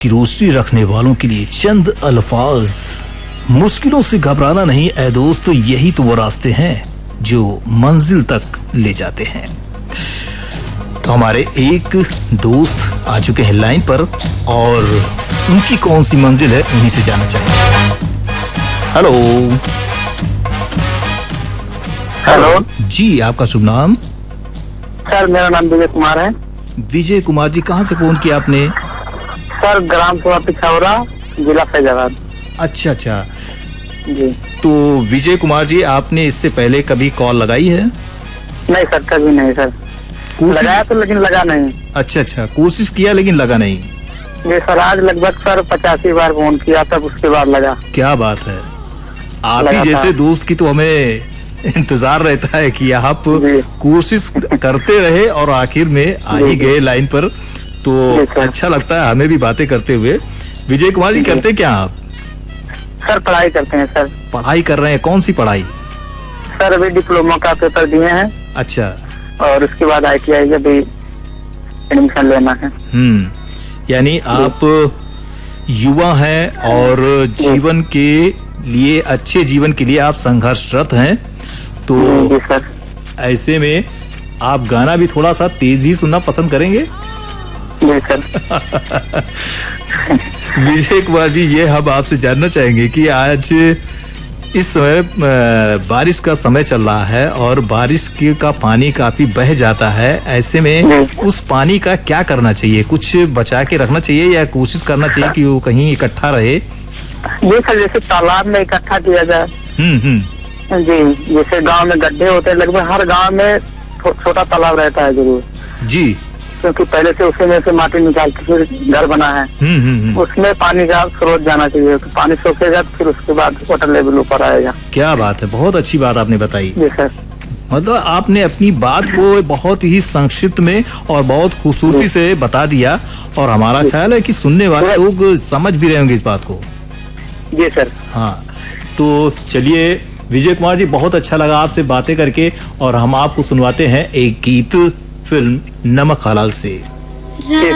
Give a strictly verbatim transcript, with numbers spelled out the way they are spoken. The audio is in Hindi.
की रोशनी रखने वालों के लिए चंद अल्फाज। मुश्किलों से घबराना नहीं ऐ दोस्त, यही तो वो रास्ते हैं जो मंजिल तक ले जाते हैं। तो हमारे एक दोस्त आ चुके हैं लाइन पर और उनकी कौन सी मंजिल है उन्हीं से जानना चाहेंगे। हेलो हेलो जी, आपका शुभ नाम? सर मेरा नाम विजय कुमार है। विजय कुमार जी, कहाँ से फोन किया आपने? सर ग्राम सभा पिछौरा, जिला फैजाबाद। अच्छा अच्छा जी। तो विजय कुमार जी, आपने इससे पहले कभी कॉल लगाई है? नहीं सर, कभी नहीं सर। कोशिश लगाया तो लेकिन लगा नहीं। अच्छा अच्छा, कोशिश किया लेकिन लगा नहीं। ये सर आज लगभग सर पचासी बार फोन किया, तब उसके बाद लगा। क्या बात है, आप ही जैसे दोस्त की तो हमें इंतजार रहता है कि आप कोशिश करते रहे और आखिर में आ ही गए लाइन पर, तो अच्छा लगता है हमें भी बातें करते हुए। विजय कुमार जी, करते क्या आप? सर पढ़ाई करते हैं सर। पढ़ाई कर रहे हैं, कौन सी पढ़ाई? सर अभी डिप्लोमा का पेपर दिए हैं। अच्छा। और उसके बाद आई टी आई का भी एडमिशन लेना है। हम्म यानी आप युवा हैं और जीवन के लिए, अच्छे जीवन के लिए आप संघर्षरत हैं। तो जी सर। ऐसे में आप गाना भी थोड़ा सा तेज ही सुनना पसंद करेंगे? जी सर। विजय कुमार जी, ये हम आपसे जानना चाहेंगे कि आज इस समय बारिश का समय चल रहा है और बारिश के का पानी काफी बह जाता है। ऐसे में उस पानी का क्या करना चाहिए? कुछ बचा के रखना चाहिए या कोशिश करना चाहिए कि वो कहीं इकट्ठा रहे? जी सर, जैसे तालाब में इकट्ठा किया जाए। हम्म हम्म जी, जैसे गांव में गड्ढे होते हैं, लगभग हर गांव में छोटा तालाब रहता है जरूर जी, क्योंकि पहले से उसी में से माटी निकाल के फिर घर बना है। हम्म हम्म उसमें पानी का स्रोत जाना चाहिए, तो पानी सूखेगा तो फिर उसके बाद वाटर लेवल ऊपर आएगा। क्या बात है, बहुत अच्छी बात आपने बताई। जी सर। मतलब आपने अपनी बात को बहुत ही संक्षिप्त में और बहुत खूबसूरती से बता दिया और हमारा ख्याल है कि सुनने वाले लोग समझ भी रहे होंगे इस बात को। जी सर। हाँ, तो चलिए विजय कुमार जी, बहुत अच्छा लगा आपसे बातें करके और हम आपको सुनवाते हैं एक गीत फिल्म नमक हलाल से।